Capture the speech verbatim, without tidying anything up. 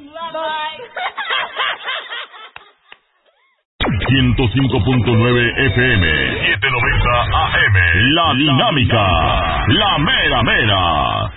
ciento cinco punto nueve F M, setecientos noventa A M, La Dinámica, La Mera Mera.